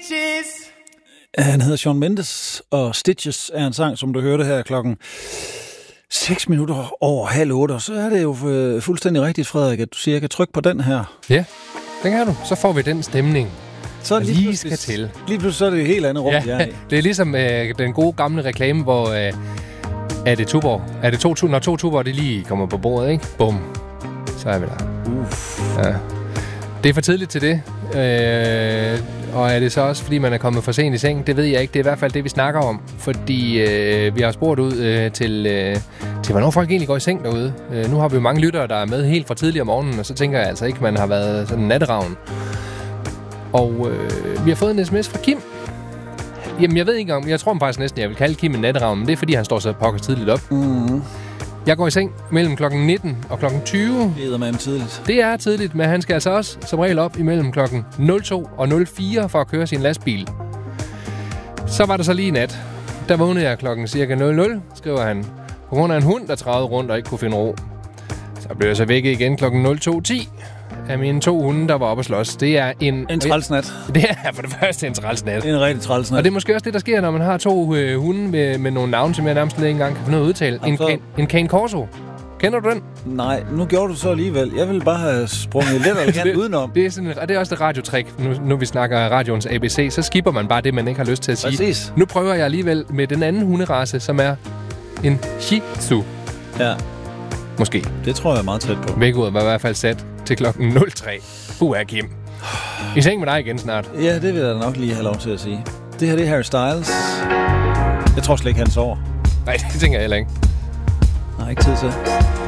Stitches. Han hedder Shawn Mendes, og Stitches er en sang, som du hørte her klokken 6 minutter over 7:30. Og så er det jo fuldstændig rigtigt, Frederik, at du siger, at jeg kan trykke på den her. Ja, den kan du. Så får vi den stemning, så lige skal til. Lige pludselig så er det et helt andet rum, ja, det er ligesom den gode gamle reklame, hvor er det Tuborg? Er det når 2 Tuborg, det lige kommer på bordet, ikke? Bum. Så er vi der. Ja. Det er for tidligt til det. Og er det så også, fordi man er kommet for sent i seng? Det ved jeg ikke. Det er i hvert fald det, vi snakker om. Fordi vi har spurgt ud til hvornår folk egentlig går i seng derude. Nu har vi jo mange lyttere, der er med helt fra tidligt om morgenen, og så tænker jeg altså ikke, man har været sådan en natteravn. Og vi har fået en sms fra Kim. Jamen, jeg ved ikke om... Jeg tror faktisk næsten, jeg vil kalde Kim en natteravn, men det er, fordi han står så pokker tidligt op. Mm-hmm. Jeg går i seng mellem klokken 19 og klokken 20. Det er med tidligt. Det er tidligt, men han skal altså også som regel op imellem klokken 02 og 04 for at køre sin lastbil. Så var der så lige nat. Der vågnede jeg klokken cirka 00, skriver han. På grund af en hund, der travede rundt og ikke kunne finde ro. Så blev jeg så vækket igen klokken 02:10 af mine 2 hunde, der var oppe at slås. Det er en trælsnat. Det er for det første en trælsnat. En rigtig trælsnat. Og det er måske også det, der sker, når man har 2 hunde med nogle navne, som jeg nærmest ikke engang kan finde noget at udtale. En Cane Corso. Kender du den? Nej, nu gjorde du så alligevel. Jeg ville bare have sprunget lidt eller kan udenom. Det er sådan, og det er også et radiotrik. Nu vi snakker radioens ABC, så skipper man bare det, man ikke har lyst til at sige. Præcis. Nu prøver jeg alligevel med den anden hunderace, som er en Shih Tzu. Ja. Måske. Det tror jeg er meget tæt på. Vækkeuret var i hvert fald sat til klokken 03. Kim. I seng med dig igen snart. Ja, det vil jeg nok lige have lov til at sige. Det her, det er Harry Styles. Jeg tror slet ikke, han sover. Nej, det tænker jeg heller ikke. Nej, ikke tid til.